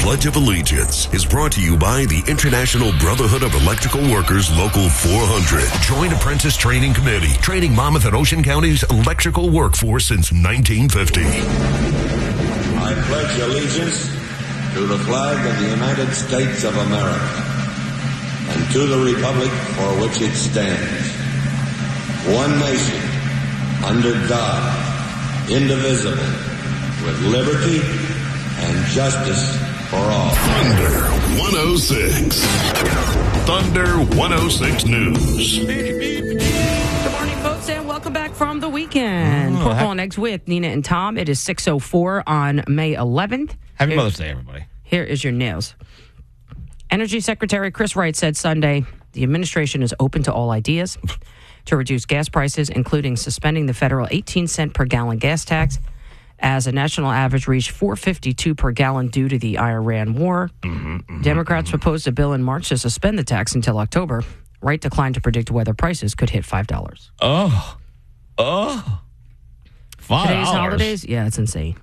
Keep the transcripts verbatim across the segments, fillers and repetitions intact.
Pledge of Allegiance is brought to you by the International Brotherhood of Electrical Workers Local four hundred. Joint Apprentice Training Committee, training Monmouth and Ocean County's electrical workforce since nineteen fifty. I pledge allegiance to the flag of the United States of America and to the republic for which it stands, one nation, under God, indivisible, with liberty and justice for all. Thunder one oh six. Thunder one oh six News. Good morning, folks, and welcome back from the weekend. Oh, Pork ha- on Eggs with Nina and Tom. It is six oh four on May eleventh. Happy Here- Mother's Day, everybody. Here is your news. Energy Secretary Chris Wright said Sunday the administration is open to all ideas to reduce gas prices, including suspending the federal eighteen cent per gallon gas tax as a national average reached four fifty-two per gallon due to the Iran war. Mm-hmm, mm-hmm, Democrats mm-hmm. proposed a bill in March to suspend the tax until October. Wright declined to predict whether prices could hit five dollars. Oh. Oh. Five Today's dollars. holidays? Yeah, it's insane.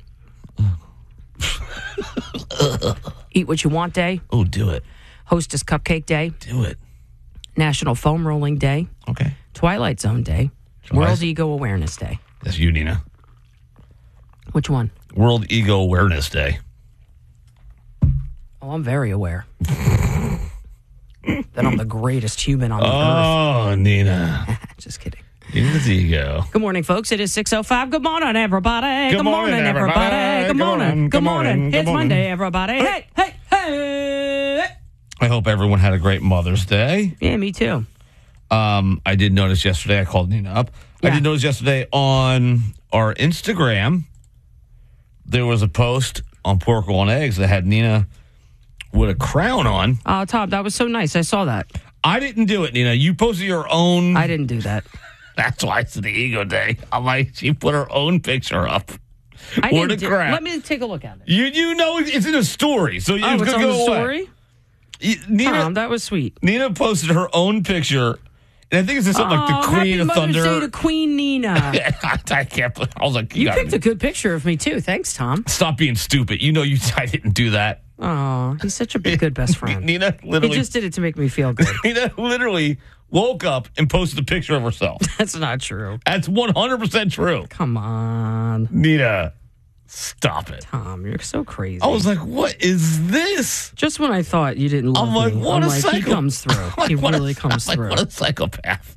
Eat What You Want Day, Oh, do it. Hostess Cupcake Day, Do it. National Foam Rolling Day, Okay. Twilight Zone Day, Twilight- World Ego Awareness Day. That's you, Nina. Which one? World Ego Awareness Day. Oh, I'm very aware that I'm the greatest human on the Oh, Nina. earth. Just kidding. Nina's ego. Good morning, folks. It is six oh five. Good morning, everybody. Good morning, everybody. Good morning. Good morning. Good It's morning. Monday, everybody. Hey, hey, hey. I hope everyone had a great Mother's Day. Yeah, me too. Um, I did notice yesterday, I called Nina up. I Yeah. did notice yesterday on our Instagram, there was a post on Pork on Eggs that had Nina with a crown on. Oh, Tom, that was so nice. I saw that. I didn't do it, Nina. You posted your own. I didn't do that. That's why it's the ego day. I'm like, she put her own picture up. I What didn't a do- crap. Let me take a look at it. You you know it's in a story, so you Oh, could it's on go the away. story? You- Nina, Tom, that was sweet. Nina posted her own picture, and I think it's something like Oh, the Queen happy of Mother's Thunder. Day to Queen Nina. I can't. believe- I was like, you, You gotta picked a good picture of me, too. Thanks, Tom. stop being stupid. You know, you I didn't do that. Oh, he's such a big, good best friend. Nina He literally, just did it to make me feel good. Nina literally woke up and posted a picture of herself. That's not true. That's one hundred percent true. Come on. Nina, stop it. Tom, you're so crazy. I was like, what is this? Just when I thought you didn't love I'm like, me, what I'm a like, psycho. he comes through. Like, he what a- really comes like, through. What a psychopath.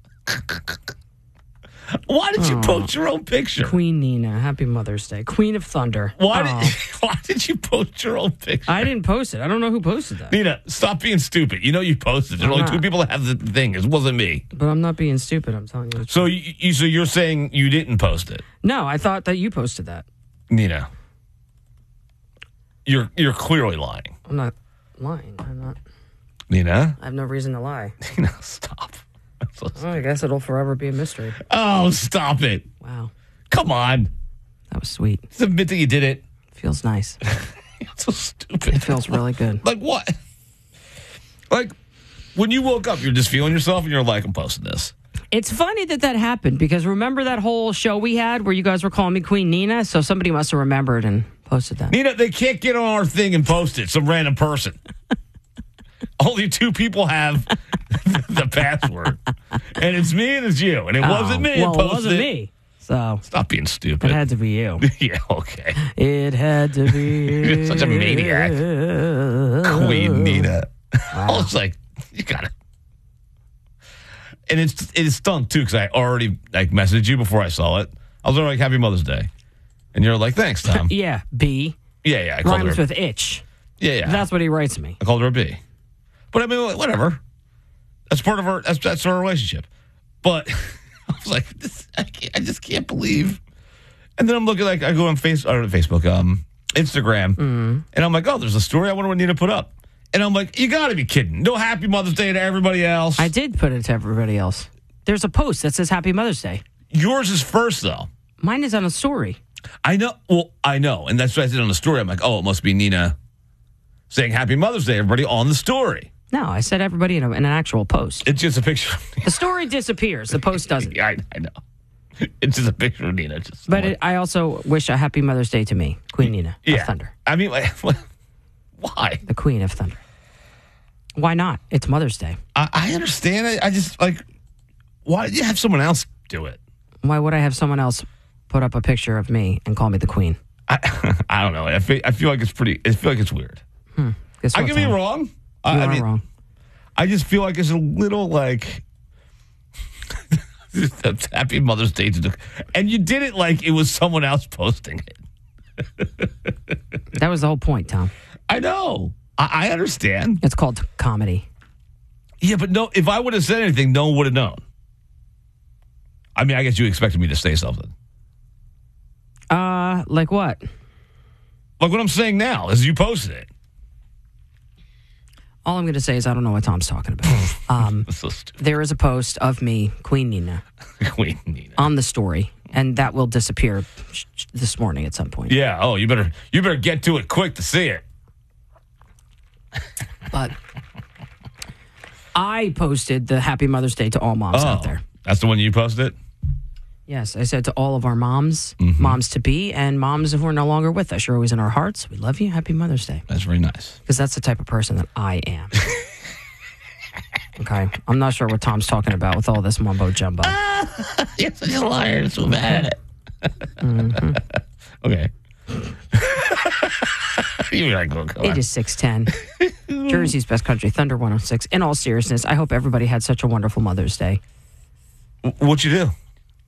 Why did you Aw. post your own picture? Queen Nina, happy Mother's Day. Queen of Thunder. Why Aw. did Why did you post your own picture? I didn't post it. I don't know who posted that. Nina, stop being stupid. You know you posted. There's I'm only not. two people that have the thing. It wasn't me. But I'm not being stupid, I'm telling you. So you, you so you're saying you didn't post it, No, I thought that you posted that. Nina? You're you're clearly lying, I'm not lying. I'm not. Nina. I have no reason to lie. Nina, stop. Well, I guess it'll forever be a mystery. Oh, stop it! Wow. Come on, That was sweet. just admit that you did it. Feels nice. It's so stupid. It feels really good. Like what? Like when you woke up, you're just feeling yourself, and you're like, "I'm posting this." It's funny that that happened because remember that whole show we had where you guys were calling me Queen Nina? So somebody must have remembered and posted that. Nina, they can't get on our thing and post it. Some random person. Only two people have the password, and it's me and it's you, and it wasn't me. Well, that it wasn't posted me. So Stop being stupid. it had to be you. Yeah, okay. It had to be You're such a maniac. Queen Nina. I was like, you gotta. And it's it stunk too because I already like messaged you before I saw it. I was already like, "Happy Mother's Day," and you're like, "Thanks, Tom." Yeah, B. Yeah, yeah. I called Rhymes her. with itch. Yeah, yeah. That's what he writes me. I called her a B. But I mean, whatever. That's part of our that's that's our relationship. But I was like, this, I, can't, I just can't believe. And then I'm looking like I go on face or Facebook, um, Instagram, Mm. and I'm like, oh, there's a story I wonder what Nina put up. And I'm like, you got to be kidding! No Happy Mother's Day to everybody else. I did put it to everybody else. There's a post that says Happy Mother's Day. Yours is first though. Mine is on a story. I know. Well, I know, and that's what I said on the story. I'm like, oh, it must be Nina saying Happy Mother's Day, everybody on the story. No, I said everybody in, a, in an actual post. It's just a picture. The story disappears. The post doesn't. I, I know. It's just a picture of Nina. Just But it, I also wish a Happy Mother's Day to me, Queen Nina of yeah. Thunder. I mean, like, Why? The Queen of Thunder. Why not? It's Mother's Day. I, I understand it. I just, like, why did you have someone else do it? Why would I have someone else put up a picture of me and call me the Queen? I, I don't know. I feel, I feel like it's pretty, I feel like it's weird. Hmm. Guess I what, could be Tom? wrong. You I, I are mean, wrong. I just feel like it's a little like Happy Mother's Day to the, and you did it like it was someone else posting it. That was the whole point, Tom. I know. I, I understand. It's called comedy. Yeah, but no. If I would have said anything, no one would have known. I mean, I guess you expected me to say something. Uh, like what? Like what I'm saying now is you posted it. All I'm going to say is I don't know what Tom's talking about. Um, That's so stupid. there is a post of me, Queen Nina, Queen Nina. on the story, and that will disappear sh- sh- this morning at some point. Yeah. Oh, you better you better get to it quick to see it. But I posted the Happy Mother's Day to all moms Oh, out there. that's the one you posted? Yes, I said to all of our moms, Mm-hmm. moms to be, and moms who are no longer with us. You're always in our hearts. We love you. Happy Mother's Day. That's very nice. Because that's the type of person that I am. Okay. I'm not sure what Tom's talking about with all this mumbo jumbo. You're such a liar. I'm so mad at it. Mm-hmm. Okay. You're like, oh, come on. It is six ten. Jersey's Best Country, Thunder one oh six. In all seriousness, I hope everybody had such a wonderful Mother's Day. What'd you do?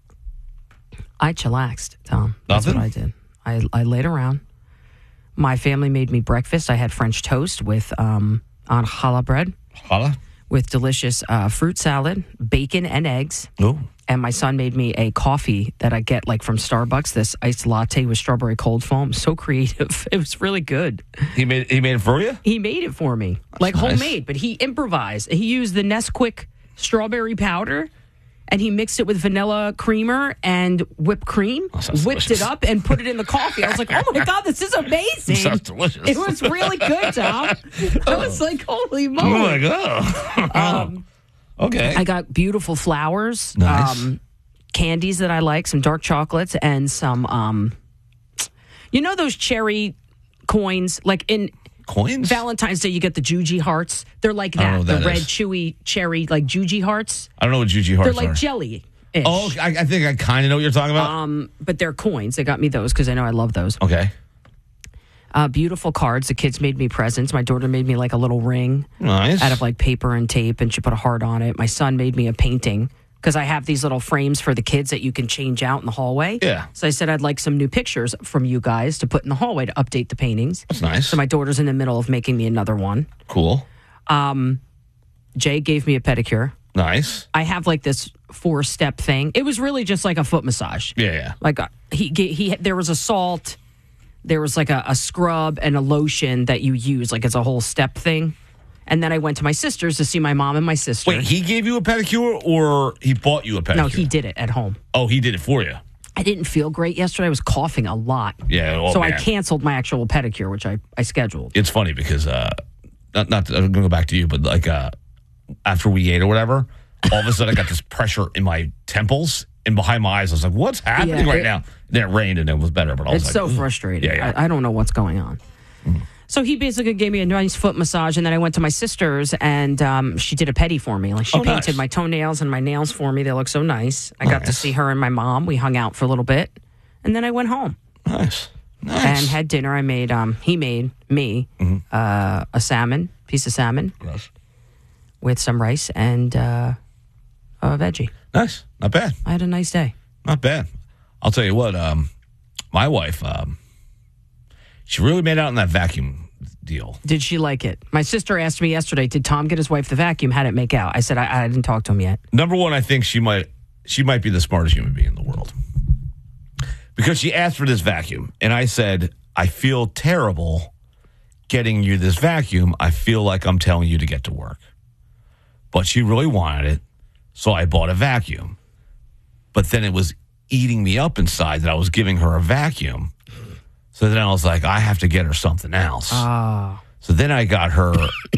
I chillaxed, Tom. That's Nothing? what I did. I, I laid around. My family made me breakfast. I had French toast with um, on challah bread Holla? with delicious uh, fruit salad, bacon, and eggs. Oh. And my son made me a coffee that I get like from Starbucks, this iced latte with strawberry cold foam. So creative. It was really good. He made he made it for you? He made it for me, like nice. homemade, but he improvised. He used the Nesquik strawberry powder, and he mixed it with vanilla creamer and whipped cream, Oh, sounds whipped delicious. it up, and put it in the coffee. I was like, oh my God, this is amazing. Sounds delicious. It was really good, Tom. I was like, holy Oh moly. my god. Um, okay. I got beautiful flowers, Nice. um, candies that I like, some dark chocolates, and some, um, you know, those cherry coins, like in Coins? Valentine's Day, you get the Juji hearts. They're like I don't know that, what the that red, is. chewy cherry, like Juji hearts. I don't know what Juji hearts They're like are. jelly. Oh, I, I think I kind of know what you're talking about. Um, but they're coins. They got me those because I know I love those. okay. Uh, beautiful cards. The kids made me presents. My daughter made me like a little ring Nice. out of like paper and tape, and she put a heart on it. My son made me a painting because I have these little frames for the kids that you can change out in the hallway. Yeah. So I said I'd like some new pictures from you guys to put in the hallway to update the paintings. That's nice. So my daughter's in the middle of making me another one. Cool. Jay gave me a pedicure. Nice. I have like this four step thing. It was really just like a foot massage. Yeah, yeah. Like uh, he ga- he there was a salt, there was like a, a scrub and a lotion that you use. Like it's a whole step thing. And then I went to my sister's to see my mom and my sister. Wait, he gave you a pedicure or he bought you a pedicure? no, he did it at home. Oh, he did it for you. I didn't feel great yesterday. I was coughing a lot. Yeah. Oh, so I man. canceled my actual pedicure, which I, I scheduled. It's funny because uh, not not to, I'm gonna go back to you, but like uh, after we ate or whatever, all of a sudden I got this pressure in my temples and behind my eyes. I was like, "What's happening Yeah, right it- now?" Then it rained and it was better. But I was It's like, so "Ugh." frustrating. Yeah, yeah. I, I don't know what's going on. So he basically gave me a nice foot massage, and then I went to my sister's, and um, she did a pedi for me. Like she Oh, painted nice. my toenails and my nails for me. They look so nice. I got to Nice. see her and my mom. We hung out for a little bit, and then I went home Nice, nice. and had dinner. I made um, he made me uh, a salmon, piece of salmon Gross. with some rice and uh, a veggie. Nice, not bad, I had a nice day. not bad. I'll tell you what. Um, my wife, um, she really made out in that vacuum deal. Did she like it? My sister asked me yesterday, did Tom get his wife the vacuum? How did it make out? I said, I, I didn't talk to him yet. Number one, I think she might she might be the smartest human being in the world because she asked for this vacuum, and I said, I feel terrible getting you this vacuum. I feel like I'm telling you to get to work, but she really wanted it, so I bought a vacuum. But then it was eating me up inside that I was giving her a vacuum. So then I was like, I have to get her something else. Ah. So then I got her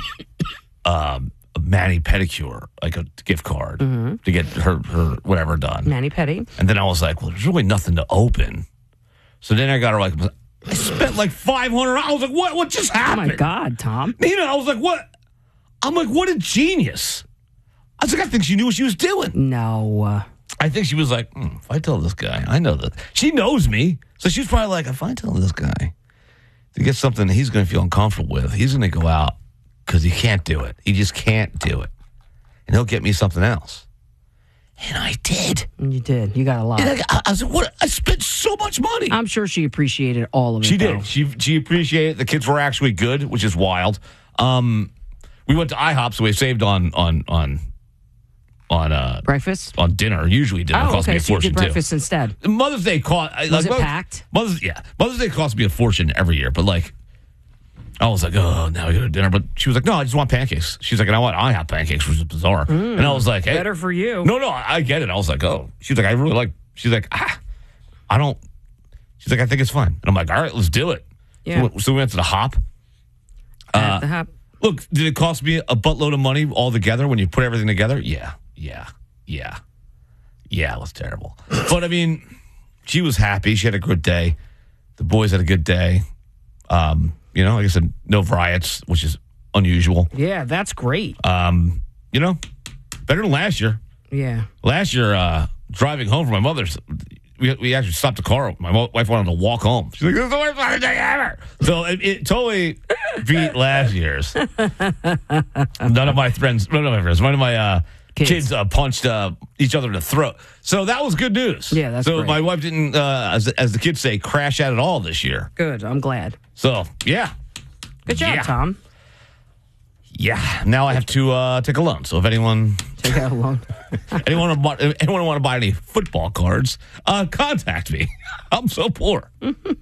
um, a mani pedicure, like a gift card to get her, her whatever done. Manny Petty. And then I was like, well, there's really nothing to open. So then I got her like I spent like five hundred dollars. I was like, what? What just Oh, happened? my God, Tom. Nina, I was like, what? I'm like, what a genius. I was like, I think she knew what she was doing. No. Uh, I think she was like, hmm, if I tell this guy, I know that. She knows me. So she was probably like, if I tell this guy to get something he's going to feel uncomfortable with, he's going to go out because he can't do it. He just can't do it. And he'll get me something else. And I did. you did. You got a lot. And I, I was like, what? I spent so much money. I'm sure she appreciated all of it. She though. did. She she appreciated it. The kids were actually good, which is wild. Um, we went to IHOP, so we saved on on on on uh Breakfast? on dinner. Usually dinner Oh, cost me okay. a So you fortune did breakfast too. instead. Mother's Day cost. Was it packed? Mother's yeah. Mother's Day cost me a fortune every year, but like. I was like, oh, now we go to dinner. But she was like, no, I just want pancakes. She's like, and I want IHOP pancakes, which is bizarre. Mm, and I was like, hey. Better for you. No, no, I, I get it. I was like, oh. She's like, I really like, she's like, ah, I don't. She's like, I think it's fine. And I'm like, all right, let's do it. Yeah. So, so we went to the Hop. At Uh, the hop. Look, did it cost me a buttload of money all together when you put everything together? Yeah, yeah, yeah. Yeah, it was terrible. But I mean, she was happy. She had a good day. The boys had a good day. Um, you know, like I said, no riots, which is unusual. Yeah, that's great. Um, you know, better than last year. Yeah. Last year, uh, driving home from my mother's, we, we actually stopped the car. My mo- wife wanted to walk home. She's like, this is the worst fucking day ever. So it, it totally beat last year's. None of my friends, none of my friends, none of my uh, Kids. kids, uh, punched uh, each other in the throat. So that was good news. Yeah, that's So great. my wife didn't, uh, as, as the kids say, crash out at all this year. Good. I'm glad. So, yeah. Good job, Yeah. Tom. Yeah. Now I have to uh, take a loan. So if anyone... Take out a loan. Anyone want, anyone want to buy any football cards, uh, contact me. I'm so poor.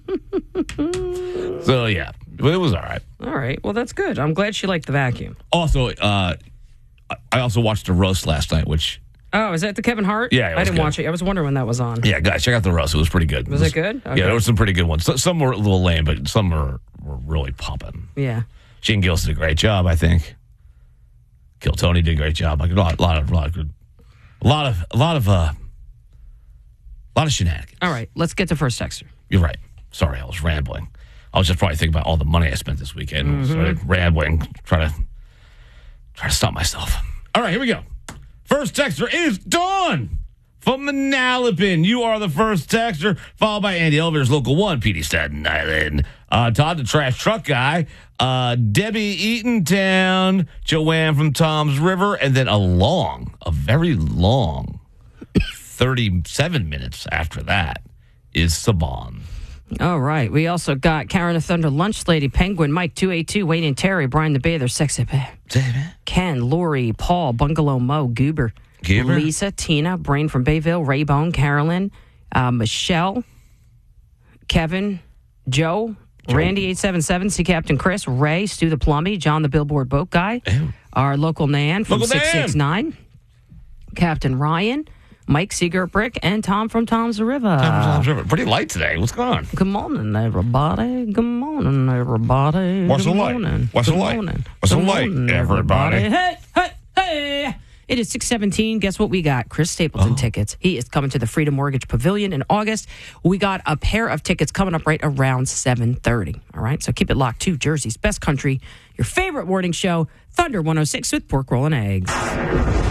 So, yeah, but it was all right. All right. Well, that's good. I'm glad she liked the vacuum. Also, uh, I also watched the roast last night, which, Oh, is that the Kevin Hart? Yeah, it I was didn't good. watch it. I was wondering when that was on. yeah, guys, check out the roast. It was pretty good. Was it good? Yeah, Okay. there were some pretty good ones. So- Some were a little lame, but some were, were really popping. Yeah. Shane Gillis did a great job, I think. Kill Tony did a great job. Like a lot, lot of, lot of good, a lot of, a lot of, uh, a lot of shenanigans. All right. Let's get to first texter. You're right. Sorry, I was rambling. I was just probably thinking about all the money I spent this weekend. Mm-hmm. Started rambling, try to try to stop myself. All right, here we go. First texter is Dawn from Manalapan. You are the first texter, followed by Andy Elevator's Local One, P D Staten Island. Uh, Todd, the trash truck guy. Uh, Debbie Eatontown, Joanne from Tom's River, and then a long, a very long, thirty-seven minutes after that is Saban. All right. We also got Karen the Thunder Lunch Lady, Penguin, Mike two eighty-two, Wayne and Terry, Brian the Bather, Sexy Bear, Ken, Lori, Paul, Bungalow Mo, Goober, Goober? Lisa, Tina, Brain from Bayville, Raybone, Carolyn, uh, Michelle, Kevin, Joe, Randy eight seven seven, Sea Captain Chris, Ray, Stu the Plumby, John the Billboard Boat Guy, Ew. our local Nan from Local Nan. six six nine, Captain Ryan, Mike Seagirt Brick, and Tom from Tom's River. Tom's River. Pretty light today. What's going on? Good morning, everybody. Good morning, everybody. What's Good the light? morning. What's the Good light? morning. What's the Good light, morning, everybody? Hey, hey, hey. It is six seventeen. Guess what we got? Chris Stapleton Oh. tickets. He is coming to the Freedom Mortgage Pavilion in August. We got a pair of tickets coming up right around seven thirty. All right, so keep it locked to Jersey's Best Country, your favorite morning show, Thunder one oh six with Pork Roll and Eggs.